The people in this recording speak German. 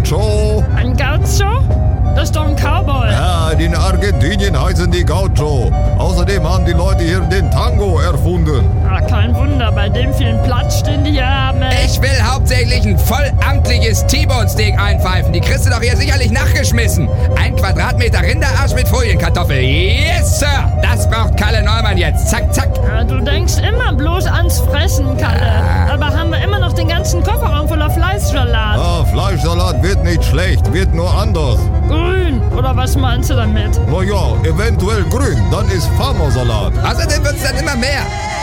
Gaucho. Ein Gaucho? Das ist doch ein Cowboy. Ja, in Argentinien heißen die Gaucho. Außerdem haben die Leute hier den Tango erfunden. Ah, kein Wunder, bei dem vielen Platz, den die hier haben. Ey. Ich will hauptsächlich ein vollamtliches T-Bone-Steak einpfeifen. Die kriegst du doch hier sicherlich nachgeschmissen. 1 Quadratmeter Rinderarsch mit Folienkartoffel. Yes, Sir! Das braucht Kalle Neumann jetzt. Zack, zack. Ja, du denkst immer bloß ans Fressen, Kalle. Aber haben wir immer noch den ganzen Kofferraum voller Fleischsalat. Ah, Fleischsalat wird nicht schlecht, wird nur anders. Grün, oder was meinst du damit? Na ja, eventuell grün, dann ist Farmersalat. Außerdem wird's dann immer mehr.